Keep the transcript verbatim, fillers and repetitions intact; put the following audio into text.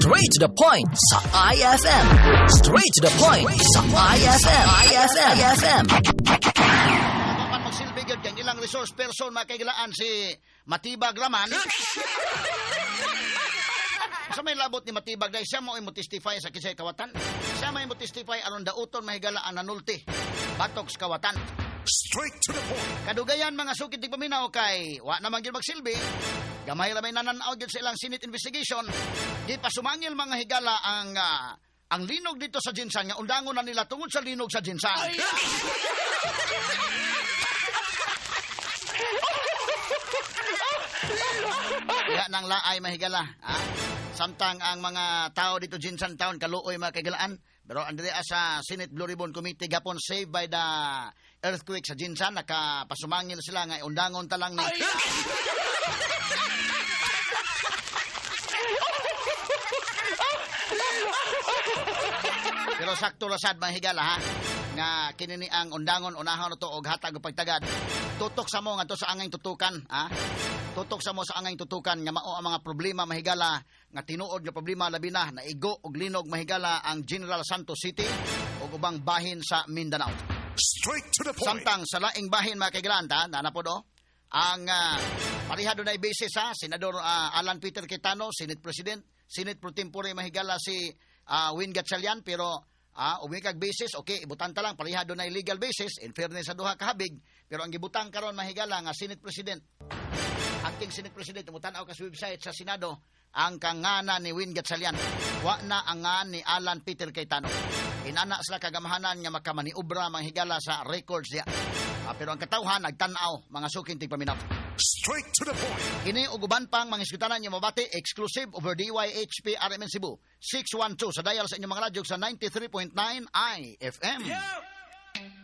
Straight to the point sa I F M. Straight to the point sa I F M. I F M. I F M. Papan magsilbi gyud kay ilang resource person makaigalaan si Matibag Raman. Sa may labot ni Matibag dahil siya mo i-testify sa kisay kawatan. Siya may mo-testify aron dauton mahigalaan nanulti. Batok sa kawatan. Straight to the point. Kadugayan mga sukit ti paminaw kay wa naman gyud magsilbi. Gamay ra may nananaw gyud sa ilang Senate investigation. Di pa sumangil mga higala ang uh, ang linog dito sa Jinsan nga undangon na nila tungod sa linog sa Jinsan. Kaya nang laay mahigala, ha? Samtang ang mga tao dito Jinsan Town kaluoy mga kaigalaan. Pero andre sa Senate Blue Ribbon Committee gapon saved by the earthquake sa Jinsan, nakapasumangil sila nga undangon talang ni. Pero sakto rasad mga higala, ha? Nga kinini ang undangon unahon to og hatag og pagtagad. Tutok sa mo nga to sa angay tutukan, ha? Tutok sa mo sa angay tutukan nga mao ang mga problema mahigala nga tinuod nga problema labi na naigo og linog mahigala ang General Santos City ug ubang bahin sa Mindanao. Straight to the point. Samtang sa laing bahin mga kaigalanta, nanapod o, ang uh, parihado na basis ha, Senador uh, Alan Peter Cayetano, Senate President, Senate Pro Tempore mahigala si uh, Win Gatchalian, pero uh, umikag basis, okay, ibutan ta lang, parihado na illegal basis, in fairness sa duha kahabig, pero ang gibutang karon mahigala nga Senate President, acting Senate President, umutanaw ka sa website sa Senado, ang kangana ni Win Gatchalian, wa na ang nga ni Alan Peter Cayetano. Inana sila kagamahanan nga makamaniubra mga higala sa records diya. Uh, pero ang katawhan, nagtanaw, mga suking tigpaminaw. Straight to the point. Kini uguban pang mga iskutanan niyo mabati, exclusive over D Y H P R M N Cebu, six one two sa dial sa inyong mga radyo sa ninety-three point nine I F M. Yeah!